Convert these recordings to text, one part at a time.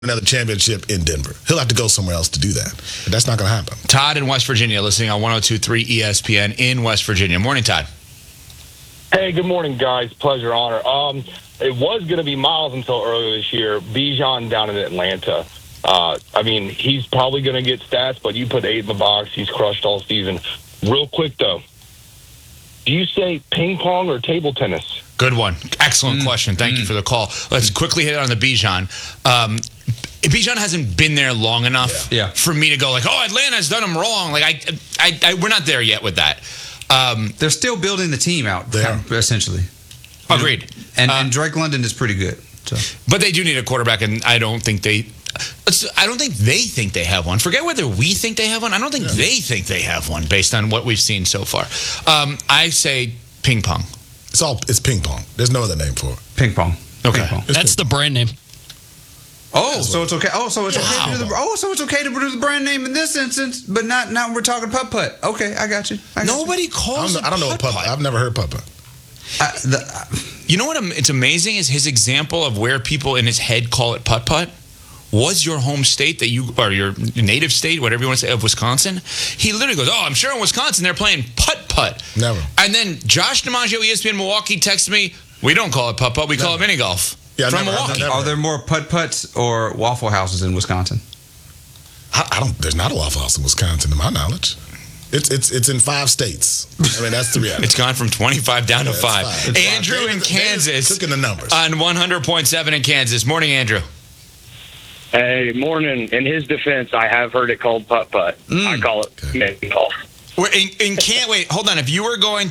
another championship in Denver. He'll have to go somewhere else to do that. But that's not going to happen. Todd in West Virginia, listening on 102.3 ESPN in West Virginia. Morning, Todd. Hey, good morning, guys. Pleasure, honor. It was going to be Miles until earlier this year. Bijan down in Atlanta. He's probably going to get stats, but you put 8 in the box. He's crushed all season. Real quick, though. Do you say ping pong or table tennis? Good one. Excellent question. Thank you for the call. Let's quickly hit on the Bijan. Bijan hasn't been there long enough for me to go like, oh, Atlanta's done him wrong. Like we're not there yet with that. They're still building the team out, essentially. Agreed. And Drake London is pretty good. So. But they do need a quarterback, and I don't think they think they have one. Forget whether we think they have one. I don't think they think they have one based on what we've seen so far. I say ping pong. It's ping pong. There's no other name for it. Ping pong. Okay. Ping pong. That's the brand name. So it's okay. So it's okay to do the brand name in this instance, but not when we're talking putt putt. Okay, I got you. Nobody calls it. I don't know what putt putt. I've never heard putt putt. You know what? It's amazing is his example of where people in his head call it putt putt was your home state or your native state, whatever you want to say, of Wisconsin. He literally goes, "Oh, I'm sure in Wisconsin they're playing putt putt." Never. And then Josh DiMaggio, ESPN Milwaukee, texted me, "We don't call it putt putt. We call it mini golf." Yeah, from Milwaukee. Are there more putt putts or Waffle Houses in Wisconsin? I don't. There's not a Waffle House in Wisconsin, to my knowledge. It's in 5 states. I mean, that's the reality. It's gone from 25 down to 5. It's Andrew 5. in Kansas. Cooking the numbers. On 100.7 in Kansas. Morning, Andrew. Hey, morning. In his defense, I have heard it called putt-putt. I call it mini golf. Wait, hold on. If you were going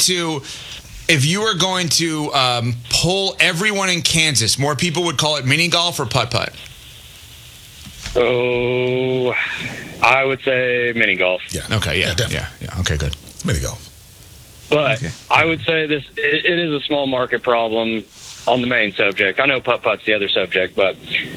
to poll everyone in Kansas, more people would call it mini golf or putt-putt? Oh, I would say mini golf. Yeah. Okay, yeah. Okay, good. Mini golf. But I would say it is a small market problem on the main subject. I know putt-putt's the other subject, but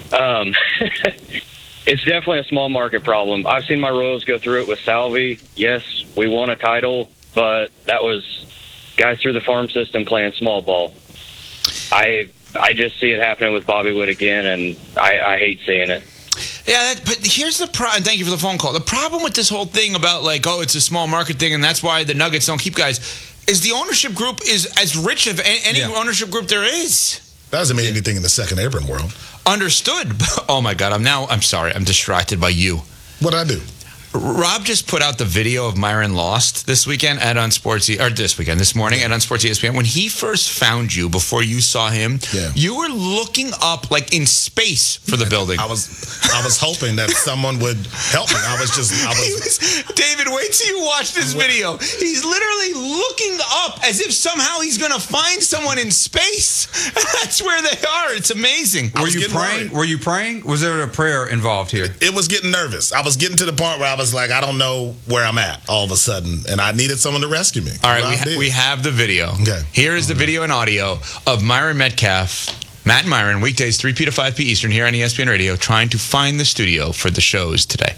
it's definitely a small market problem. I've seen my Royals go through it with Salvi. Yes, we won a title, but that was guys through the farm system playing small ball. I just see it happening with Bobby Witt again, and I hate seeing it. Yeah, but here's the problem. Thank you for the phone call. The problem with this whole thing about it's a small market thing, and that's why the Nuggets don't keep guys, is the ownership group is as rich of any ownership group there is. That doesn't mean anything in the second apron world. Understood. Oh my God, I'm sorry. I'm distracted by you. What'd I do? Rob just put out the video of Myron Lost this morning at On Sports ESPN. When he first found you, before you saw him, you were looking up like in space for the building. I was hoping that someone would help me. David, wait till you watch this video. He's literally looking up as if somehow he's going to find someone in space. That's where they are. It's amazing. Were you praying? Were you praying? Was there a prayer involved here? It was getting nervous. I was getting to the point where I was like, I don't know where I'm at all of a sudden, and I needed someone to rescue me. All right, we have the video. Okay. Here is the video and audio of Myron Metcalf, Matt and Myron, weekdays 3 p to 5 p Eastern here on ESPN Radio, trying to find the studio for the shows today.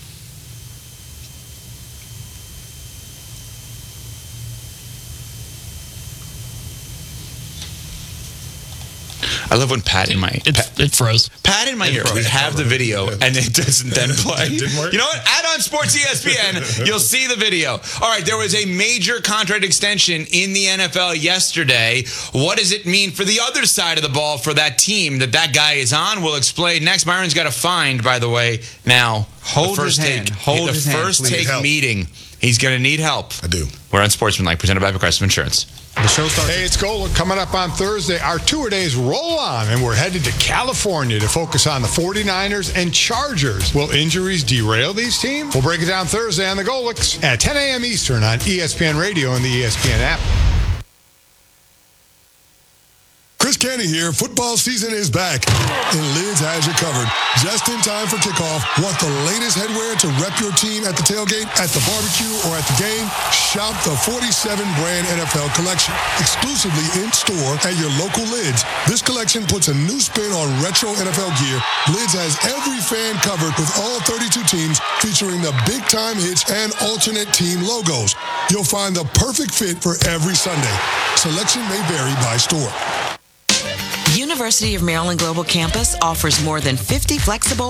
I love when Pat in my... It froze. Pat in my ear. We have the video, and it doesn't then play. It didn't work? You know what? Add on Sports ESPN. You'll see the video. All right, there was a major contract extension in the NFL yesterday. What does it mean for the other side of the ball for that team that guy is on? We'll explain next. Myron's got to find, by the way, now. Hold his hand. Hold his hand, first please. take meeting. He's going to need help. I do. We're on Sportsmanlike, presented by Progressive Insurance. The show starts. Hey, it's Golic. Coming up on Thursday, our tour days roll on, and we're headed to California to focus on the 49ers and Chargers. Will injuries derail these teams? We'll break it down Thursday on the Golics at 10 a.m. Eastern on ESPN Radio and the ESPN app. Chris Canty here. Football season is back, and Lids has you covered. Just in time for kickoff. Want the latest headwear to rep your team at the tailgate, at the barbecue, or at the game? Shop the 47-brand NFL collection, exclusively in-store at your local Lids. This collection puts a new spin on retro NFL gear. Lids has every fan covered with all 32 teams, featuring the big-time hits and alternate team logos. You'll find the perfect fit for every Sunday. Selection may vary by store. University of Maryland Global Campus offers more than 50 flexible